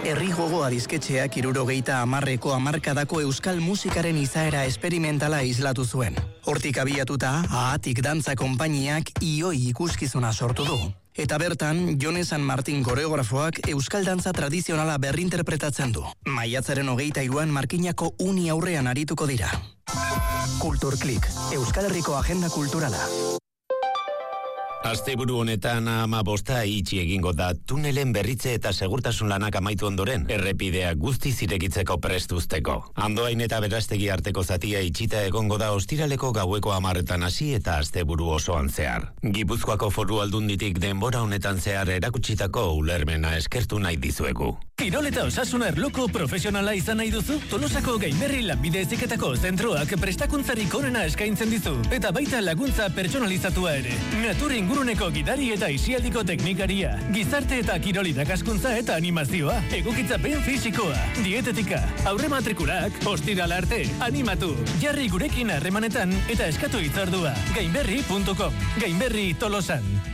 Herri Gogoa disketxeak 70ko hamarkadako euskal musikaren izaera esperimentala islatu zuen. Hortik abiatuta, Ahatik dantza konpainiak ioi ikuskizuna sortu du. Eta bertan, Jone San Martin koreografoak euskal dantza tradizionala berrinterpretatzen du. Maiatzaren 23an Markinako uni aurrean arituko dira. Kulturklik, Euskal Herriko agenda kulturala. Asteburu honetan 15 itxi egingo da tunelen berritze eta segurtasun lanak amaitu ondoren, errepidea guztiz irekitzeko prestuzteko. Andoain eta Berastegi arteko zatia itxita egongo da ostiraleko gaueko 10 hasi eta asteburu osoan zehar. Gipuzkoako Foru Aldunditik denbora honetan zehar erakutsitako ulermena eskertu nahi dizuegu. Kirol eta osasun arloko profesionala izan nahi duzu? Tolosako Gainberri lanbide heziketako zentroak prestakuntzarik onena eskaintzen dizu, eta baita laguntza pertsonalizatua ere. Natur inguruneko gidari eta isialdiko teknikaria, gizarte eta kirol irakaskuntza eta animazioa, egokitzapen fisikoa, dietetika, aurre matrikulak, ostiral arte, animatu, jarri gurekin harremanetan eta eskatu hitzordua. Gainberri.com. Gainberri Tolosan.